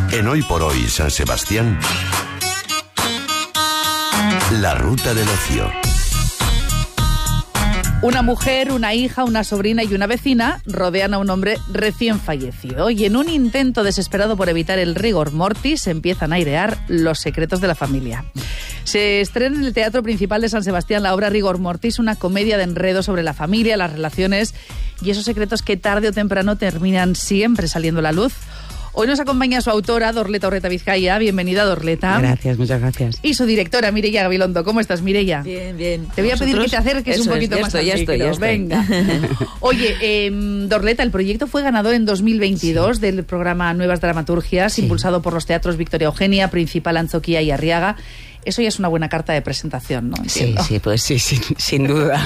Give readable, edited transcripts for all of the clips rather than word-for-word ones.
En Hoy por Hoy San Sebastián, la ruta del ocio. Una mujer, una hija, una sobrina y una vecina rodean a un hombre recién fallecido y en un intento desesperado por evitar el rigor mortis empiezan a airear los secretos de la familia. Se estrena en el Teatro Principal de San Sebastián la obra Rigor Mortis, una comedia de enredo sobre la familia, las relaciones y esos secretos que tarde o temprano terminan siempre saliendo a la luz. Hoy nos acompaña su autora, Dorleta Orreta Vizcaya. Bienvenida, Dorleta. Gracias, muchas gracias. Y su directora, Mireia Gabilondo. ¿Cómo estás, Mireia? Bien, bien. Te voy a pedir que te acerques un poquito más al micro. Ya estoy. Venga. Oye, Dorleta, el proyecto fue ganador en 2022 del programa Nuevas Dramaturgias, impulsado por los teatros Victoria Eugenia, Principal, Anzoquía y Arriaga. Eso ya es una buena carta de presentación, ¿no? Entiendo. Sí, pues sí, sin duda.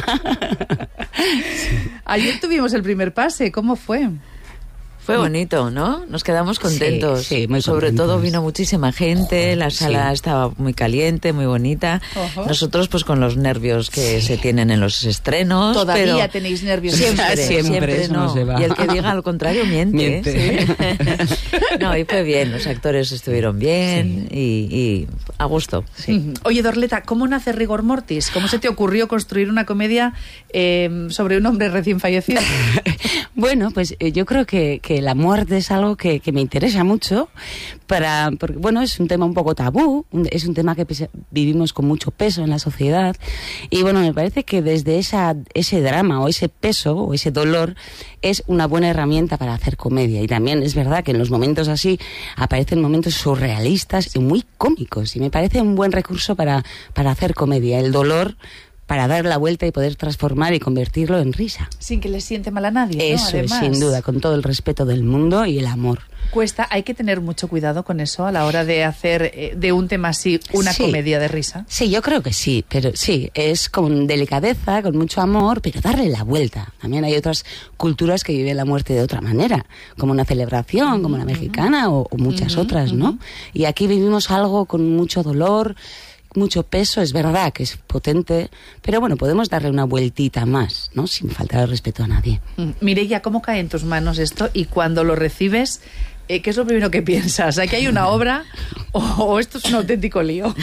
Ayer tuvimos el primer pase. ¿Cómo fue? Fue bonito, ¿no? Nos quedamos contentos. Sí, muy contentos. Sobre todo vino muchísima gente, la sala estaba muy caliente, muy bonita. Nosotros pues con los nervios que se tienen en los estrenos. Todavía tenéis nervios. Siempre eso no. se va. Y el que diga lo contrario miente. Sí. No, y fue bien, los actores estuvieron bien y a gusto. Sí. Oye, Dorleta, ¿cómo nace Rigor Mortis? ¿Cómo se te ocurrió construir una comedia sobre un hombre recién fallecido? Bueno, pues yo creo que la muerte es algo que me interesa mucho porque, bueno, es un tema un poco tabú, es un tema que vivimos con mucho peso en la sociedad y, bueno, me parece que desde ese drama o ese peso o ese dolor es una buena herramienta para hacer comedia. Y también es verdad que en los momentos así aparecen momentos surrealistas y muy cómicos y me parece un buen recurso para hacer comedia, el dolor, para dar la vuelta y poder transformar y convertirlo en risa. Sin que le siente mal a nadie, ¿no? Eso Además, es, sin duda, con todo el respeto del mundo y el amor. Hay que tener mucho cuidado con eso a la hora de hacer de un tema así una comedia de risa. Sí, yo creo que sí, pero sí, es con delicadeza, con mucho amor, pero darle la vuelta. También hay otras culturas que viven la muerte de otra manera, como una celebración, como la mexicana o muchas otras, ¿no? Y aquí vivimos algo con mucho dolor, mucho peso, es verdad que es potente, pero bueno, podemos darle una vueltita más, ¿no? Sin faltar el respeto a nadie. Mireia, ¿cómo cae en tus manos esto? Y cuando lo recibes, ¿qué es lo primero que piensas? ¿Aquí hay una obra o esto es un auténtico lío?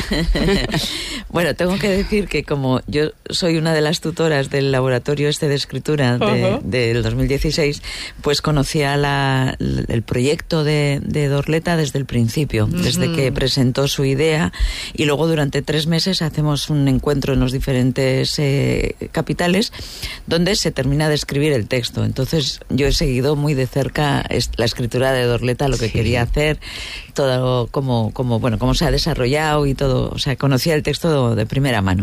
Bueno, tengo que decir que como yo soy una de las tutoras del laboratorio de escritura del 2016, pues conocía el proyecto de Dorleta desde el principio, desde que presentó su idea, y luego durante 3 meses hacemos un encuentro en los diferentes capitales donde se termina de escribir el texto. Entonces yo he seguido muy de cerca la escritura de Dorleta, lo que quería hacer, todo cómo se ha desarrollado y todo, o sea, conocía el texto de primera mano.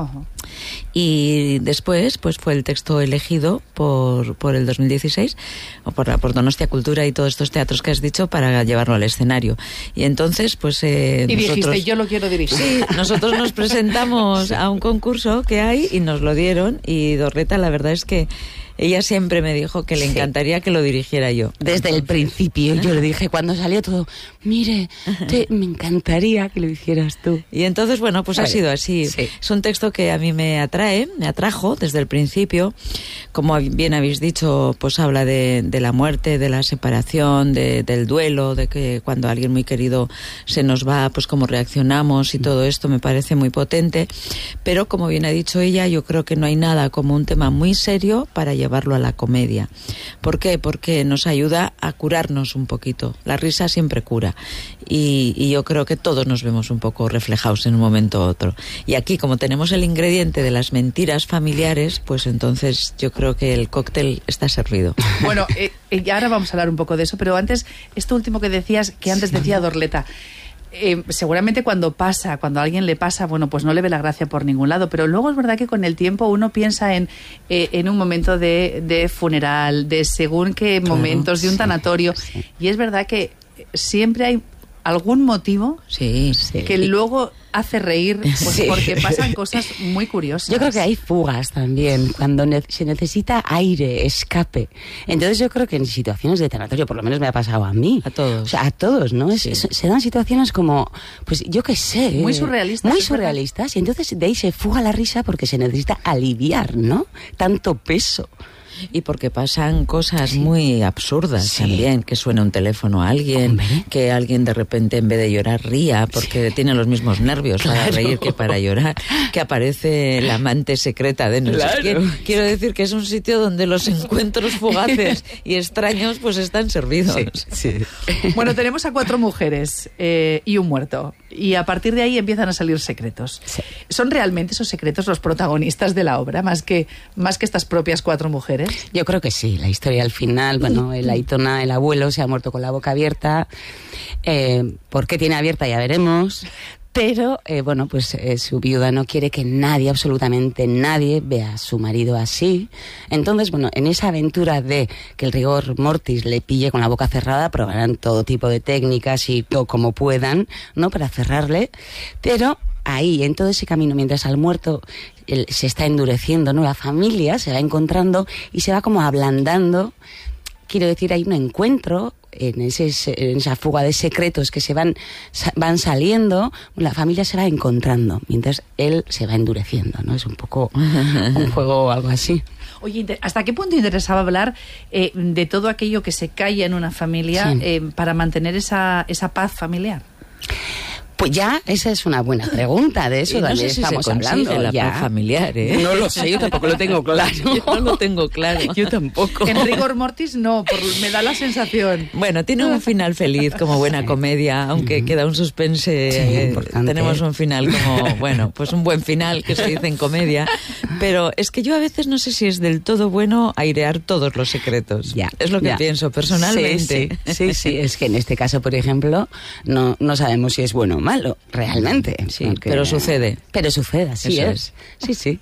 Y después pues fue el texto elegido por el 2016 o por Donostia Cultura y todos estos teatros que has dicho para llevarlo al escenario. Y entonces pues y dijiste, yo lo quiero dirigir. Sí, nosotros nos presentamos a un concurso que hay y nos lo dieron, y Dorleta, la verdad es que ella siempre me dijo que le encantaría que lo dirigiera yo. Desde el principio yo le dije, cuando salió todo, mire, me encantaría que lo hicieras tú. Y entonces, bueno, pues ha sido así. Sí. Es un texto que a mí me atrajo desde el principio. Como bien habéis dicho, pues habla de la muerte, de la separación, del duelo, de que cuando alguien muy querido se nos va, pues cómo reaccionamos, y todo esto me parece muy potente. Pero como bien ha dicho ella, yo creo que no hay nada como un tema muy serio para llevarlo a la comedia. ¿Por qué? Porque nos ayuda a curarnos un poquito. La risa siempre cura. Y yo creo que todos nos vemos un poco reflejados en un momento u otro. Y aquí, como tenemos el ingrediente de las mentiras familiares, pues entonces yo creo que el cóctel está servido. Bueno, ahora vamos a hablar un poco de eso, pero antes, esto último que decías, que antes decía Dorleta, seguramente cuando a alguien le pasa, bueno, pues no le ve la gracia por ningún lado, pero luego es verdad que con el tiempo uno piensa en un momento de funeral, de según qué momentos, de un tanatorio, y es verdad que siempre hay algún motivo que luego hace reír, pues porque pasan cosas muy curiosas. Yo creo que hay fugas también, cuando se necesita aire, escape. Entonces yo creo que en situaciones de tanatorio, por lo menos me ha pasado a mí. A todos. O sea, a todos, ¿no? Se dan situaciones como, pues yo qué sé. Muy surrealistas. Muy surrealistas. Y entonces de ahí se fuga la risa porque se necesita aliviar, ¿no? Tanto peso. Y porque pasan cosas muy absurdas también, que suena un teléfono a alguien, que alguien de repente en vez de llorar ría porque tiene los mismos nervios para reír que para llorar, que aparece la amante secreta de no sé quién. Quiero decir que es un sitio donde los encuentros fugaces y extraños pues están servidos. Bueno, tenemos a 4 mujeres y un muerto. Y a partir de ahí empiezan a salir secretos. ¿Son realmente esos secretos los protagonistas de la obra, más que estas propias 4 mujeres? Yo creo que sí. La historia al final, bueno, el Aitona, el abuelo, se ha muerto con la boca abierta. ¿Por qué tiene abierta? Ya veremos. Pero, bueno, pues su viuda no quiere que nadie, absolutamente nadie, vea a su marido así. Entonces, bueno, en esa aventura de que el rigor mortis le pille con la boca cerrada, probarán todo tipo de técnicas y todo como puedan, ¿no?, para cerrarle. Pero ahí, en todo ese camino, mientras al muerto se está endureciendo, ¿no?, la familia se va encontrando y se va como ablandando. Quiero decir, hay un encuentro en esa fuga de secretos que se van saliendo, la familia se va encontrando mientras él se va endureciendo, ¿no? Es un poco un juego o algo así. Oye, ¿hasta qué punto interesaba hablar de todo aquello que se calla en una familia para mantener esa paz familiar? Pues ya, esa es una buena pregunta, de eso también estamos hablando. La paz familiar, ¿eh? No lo sé, yo tampoco lo tengo claro. Yo no lo tengo claro. Yo tampoco. En rigor mortis no, me da la sensación. Bueno, tiene un final feliz como buena comedia, aunque queda un suspense. Tenemos un final como, bueno, pues un buen final que se dice en comedia. Pero es que yo a veces no sé si es del todo bueno airear todos los secretos. Es lo que pienso personalmente. Sí, es que en este caso, por ejemplo, no sabemos si es bueno o malo, realmente. Sí, pero sucede. Pero sucede, así Eso es. Sí.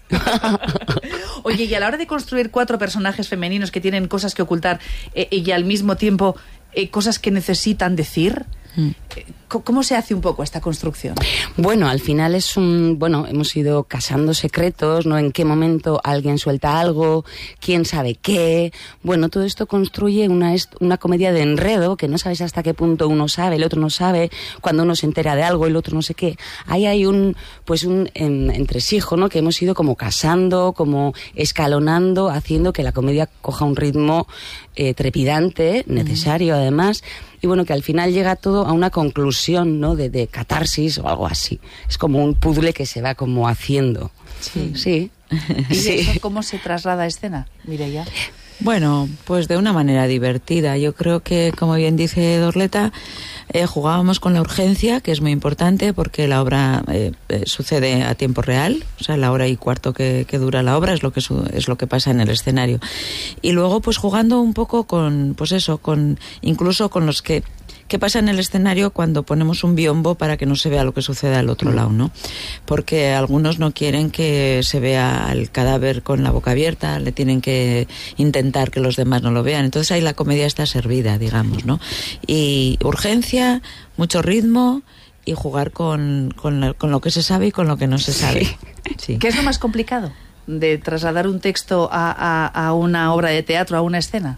Oye, y a la hora de construir 4 personajes femeninos que tienen cosas que ocultar y al mismo tiempo cosas que necesitan decir, ¿cómo se hace un poco esta construcción? Bueno, al final hemos ido casando secretos, ¿no? En qué momento alguien suelta algo, quién sabe qué. Bueno, todo esto construye una comedia de enredo que no sabes hasta qué punto uno sabe, el otro no sabe, cuando uno se entera de algo, el otro no sé qué. Ahí hay un entresijo, ¿no? Que hemos ido como casando, como escalonando, haciendo que la comedia coja un ritmo trepidante, necesario además. Y bueno, que al final llega todo a una conclusión, ¿no? De catarsis o algo así. Es como un puzzle que se va como haciendo. Sí. ¿Y eso cómo se traslada a escena, Mireia? Bueno, pues de una manera divertida. Yo creo que, como bien dice Dorleta, jugábamos con la urgencia, que es muy importante porque la obra sucede a tiempo real, o sea, la hora y cuarto que dura la obra es lo que pasa en el escenario. Y luego, pues jugando un poco con, pues eso, incluso con los que pasa en el escenario cuando ponemos un biombo para que no se vea lo que sucede al otro lado, ¿no? Porque algunos no quieren que se vea al cadáver con la boca abierta, le tienen que intentar que los demás no lo vean. Entonces ahí la comedia está servida, digamos, ¿no? Y urgencia, mucho ritmo y jugar con lo que se sabe y con lo que no se sabe. Sí. ¿Qué es lo más complicado de trasladar un texto a una obra de teatro, a una escena?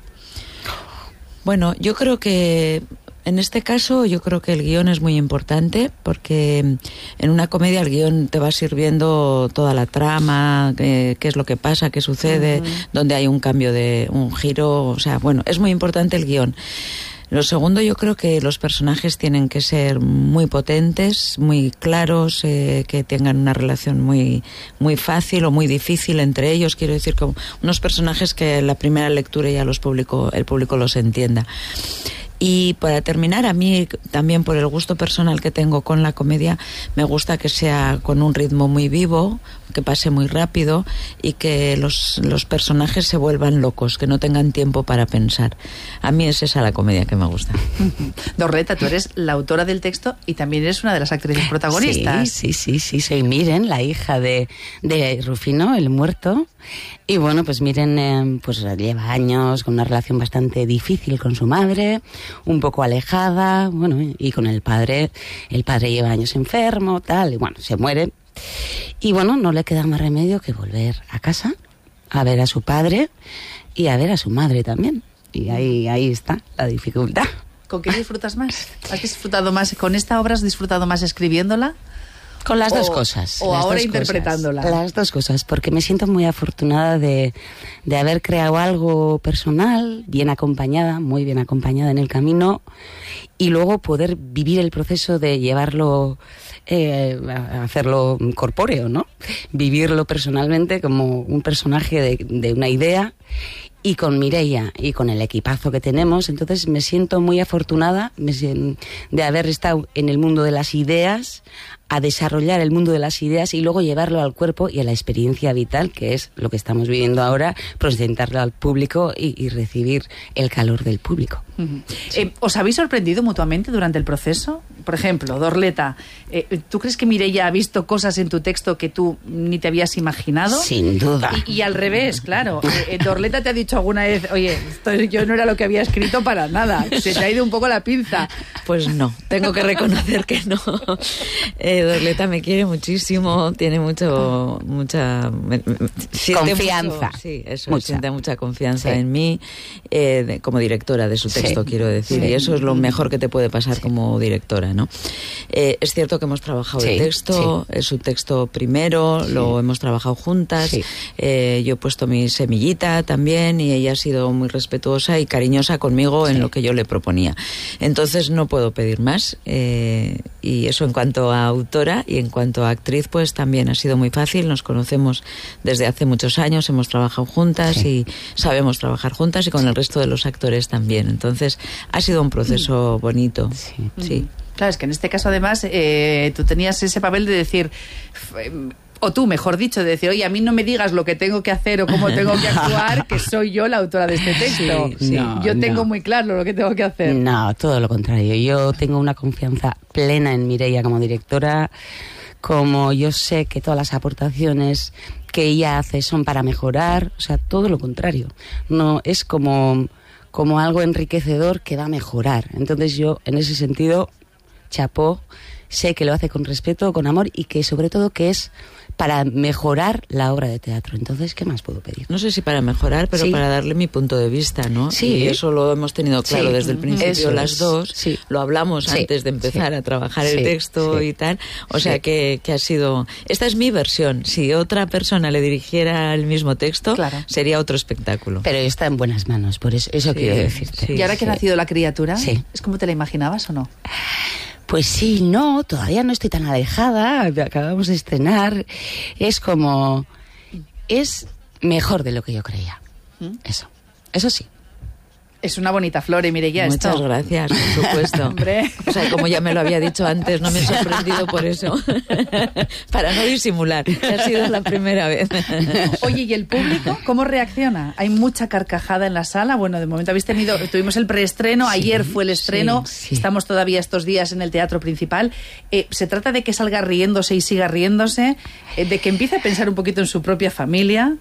Bueno, yo creo que en este caso yo creo que el guión es muy importante porque en una comedia el guión te va sirviendo toda la trama, qué es lo que pasa, qué sucede, donde hay un cambio un giro, o sea, bueno, es muy importante el guión. Lo segundo, yo creo que los personajes tienen que ser muy potentes, muy claros, que tengan una relación muy, muy fácil o muy difícil entre ellos. Quiero decir, como unos personajes que en la primera lectura ya el público los entienda. Y para terminar, a mí también por el gusto personal que tengo con la comedia, me gusta que sea con un ritmo muy vivo, que pase muy rápido y que los personajes se vuelvan locos, que no tengan tiempo para pensar. A mí es esa la comedia que me gusta. Dorleta, tú eres la autora del texto y también eres una de las actrices protagonistas. Sí, soy Miren, la hija de Rufino, el muerto. Y bueno, pues Miren pues lleva años con una relación bastante difícil con su madre, un poco alejada, bueno, y con el padre lleva años enfermo, tal, y bueno, se muere. Y bueno, no le queda más remedio que volver a casa, a ver a su padre y a ver a su madre también. Y ahí está la dificultad. ¿Con qué disfrutas más? ¿Has disfrutado más con esta obra? ¿Has disfrutado más escribiéndola? Con las dos cosas. O las ahora dos interpretándola. Cosas, las dos cosas, porque me siento muy afortunada de haber creado algo personal, bien acompañada, muy bien acompañada en el camino, y luego poder vivir el proceso de llevarlo, hacerlo corpóreo, ¿no? Vivirlo personalmente como un personaje de una idea, y con Mireia y con el equipazo que tenemos. Entonces me siento muy afortunada de haber estado en el mundo de las ideas, a desarrollar el mundo de las ideas y luego llevarlo al cuerpo y a la experiencia vital, que es lo que estamos viviendo ahora, presentarlo al público y recibir el calor del público. Sí. ¿Os habéis sorprendido mutuamente durante el proceso? Por ejemplo, Dorleta, ¿tú crees que Mireia ha visto cosas en tu texto que tú ni te habías imaginado? Sin duda. Y al revés, claro. Dorleta te ha dicho alguna vez, oye, yo no era lo que había escrito para nada, se te ha ido un poco la pinza. Pues no, tengo que reconocer que no. Dorleta me quiere muchísimo, tiene mucha confianza. Siente mucha confianza en mí, como directora de su texto, quiero decir, y eso es lo mejor que te puede pasar como directora, ¿no? Es cierto que hemos trabajado el texto, es su texto primero, lo hemos trabajado juntas, yo he puesto mi semillita también y ella ha sido muy respetuosa y cariñosa conmigo en lo que yo le proponía. Entonces no puedo pedir más, y eso en cuanto a autora, y en cuanto a actriz pues también ha sido muy fácil, nos conocemos desde hace muchos años, hemos trabajado juntas y sabemos trabajar juntas, y con el resto de los actores también, entonces ha sido un proceso bonito. Sí. Claro, es que en este caso además tú tenías ese papel de decir, o tú, mejor dicho, de decir, oye, a mí no me digas lo que tengo que hacer o cómo tengo que actuar, que soy yo la autora de este texto. Yo tengo muy claro lo que tengo que hacer. No, todo lo contrario. Yo tengo una confianza plena en Mireia como directora, como yo sé que todas las aportaciones que ella hace son para mejorar, o sea, todo lo contrario. No es como algo enriquecedor que va a mejorar. Entonces yo, en ese sentido, chapó, sé que lo hace con respeto, con amor, y que sobre todo que es para mejorar la obra de teatro. Entonces, ¿qué más puedo pedir? No sé si para mejorar, pero para darle mi punto de vista, ¿no? Sí. Y eso lo hemos tenido claro desde el principio, eso las dos. Sí. Lo hablamos antes de empezar a trabajar el texto y tal. O sea que ha sido... Esta es mi versión. Si otra persona le dirigiera el mismo texto, sería otro espectáculo. Pero está en buenas manos, por eso quiero decirte. ¿Y ahora que ha nacido la criatura? Sí. ¿Es como te la imaginabas o no? Pues sí, no, todavía no estoy tan alejada, acabamos de estrenar, es mejor de lo que yo creía, eso sí. Es una bonita flor, Mireia. Muchas gracias, por supuesto. Hombre. O sea, como ya me lo había dicho antes, no me he sorprendido por eso. Para no disimular, que ha sido la primera vez. Oye, ¿y el público cómo reacciona? ¿Hay mucha carcajada en la sala? Bueno, de momento tuvimos el preestreno, ayer fue el estreno, estamos todavía estos días en el teatro principal. ¿Se trata de que salga riéndose y siga riéndose? ¿De que empiece a pensar un poquito en su propia familia?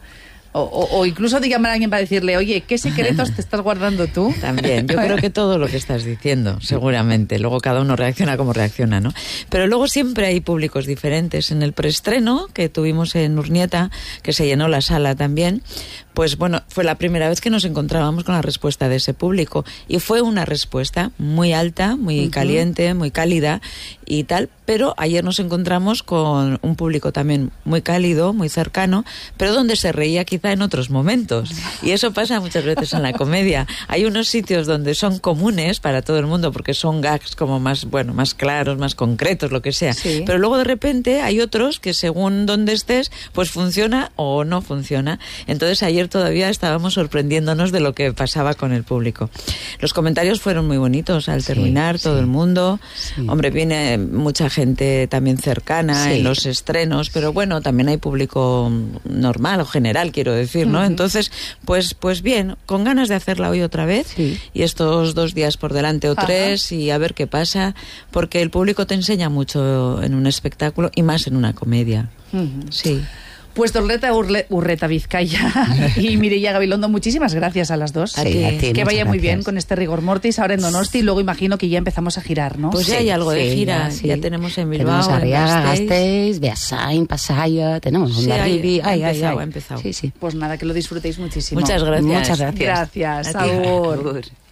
O incluso de llamar a alguien para decirle, oye, ¿qué secretos te estás guardando tú? También, yo creo que todo lo que estás diciendo, seguramente. Luego cada uno reacciona como reacciona, ¿no? Pero luego siempre hay públicos diferentes. En el preestreno que tuvimos en Urnieta, que se llenó la sala también, pues bueno, fue la primera vez que nos encontrábamos con la respuesta de ese público. Y fue una respuesta muy alta, muy caliente, muy cálida y tal. Pero ayer nos encontramos con un público también muy cálido, muy cercano, pero donde se reía quizá en otros momentos. Y eso pasa muchas veces en la comedia. Hay unos sitios donde son comunes para todo el mundo porque son gags como más claros, más concretos, lo que sea. Sí. Pero luego de repente hay otros que según donde estés, pues funciona o no funciona. Entonces ayer todavía estábamos sorprendiéndonos de lo que pasaba con el público. Los comentarios fueron muy bonitos al terminar, todo el mundo. Hombre, viene mucha gente también cercana en los estrenos, pero bueno, también hay público normal o general, quiero decir, ¿no? Entonces, pues bien, con ganas de hacerla hoy otra vez y estos 2 días por delante o 3 y a ver qué pasa, porque el público te enseña mucho en un espectáculo y más en una comedia. Sí. Pues Dorleta Urreta Vizcaya y Mireia Gabilondo, muchísimas gracias a las dos. A ti, que vaya muy bien con este Rigor Mortis ahora en Donosti y luego imagino que ya empezamos a girar, ¿no? Pues ya hay algo de gira, ya tenemos en Bilbao, tenemos Arriaga, Gasteiz, Beasain, Pasaia, tenemos Hondarribia, ha empezado. Pues nada, que lo disfrutéis muchísimo. Muchas gracias. Muchas gracias. Gracias, Agur.